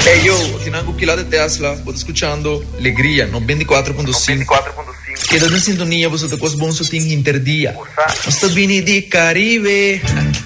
Hey yo, Tinango Quilá de Tesla, vos escuchando Alegria 94.5. Quedas na sintonia, você tocou os bons sotinhos interdía. Nós estamos vindo de Caribe.